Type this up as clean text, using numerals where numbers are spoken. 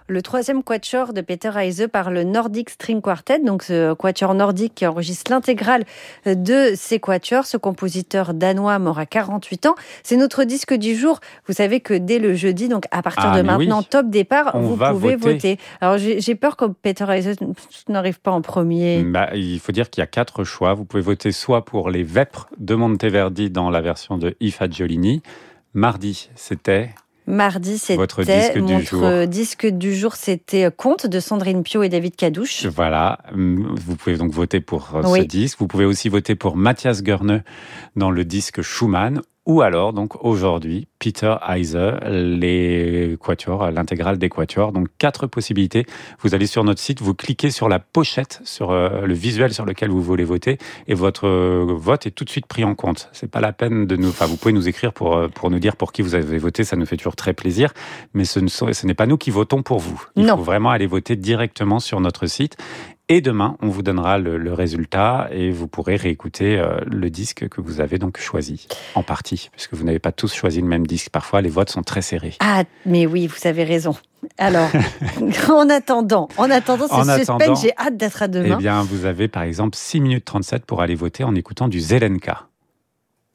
le troisième quatuor de Peter Heise par le Nordic String Quartet, donc ce quatuor nordique qui enregistre l'intégrale de ces quatuors. Ce compositeur danois mort à 48 ans. C'est notre disque du jour. Vous savez que dès le jeudi, donc à partir de maintenant, top départ, vous pouvez voter. Alors j'ai peur que Peter Heise n'arrive pas en premier. Il faut dire qu'il y a 4 choix. Vous pouvez voter soit pour les Vêpres de Monteverdi dans la version de I Fagiolini. Mardi, c'était votre disque du jour, c'était Conte de Sandrine Pio et David Cadouche. Voilà, vous pouvez donc voter pour ce disque. Vous pouvez aussi voter pour Matthias Görne dans le disque Schumann. Ou alors, donc, aujourd'hui, Peter Heise, les quatuors, l'intégrale des quatuors. Donc, 4 possibilités. Vous allez sur notre site, vous cliquez sur la pochette, sur le visuel sur lequel vous voulez voter, et votre vote est tout de suite pris en compte. C'est pas la peine de nous... Enfin, vous pouvez nous écrire pour nous dire pour qui vous avez voté, ça nous fait toujours très plaisir, mais ce n'est pas nous qui votons pour vous. Il faut vraiment aller voter directement sur notre site. Et demain, on vous donnera le résultat et vous pourrez réécouter le disque que vous avez donc choisi, en partie, puisque vous n'avez pas tous choisi le même disque. Parfois, les votes sont très serrés. Ah, mais oui, vous avez raison. Alors, en attendant, c'est suspense, j'ai hâte d'être à demain. Eh bien, vous avez par exemple 6 minutes 37 pour aller voter en écoutant du Zelenka.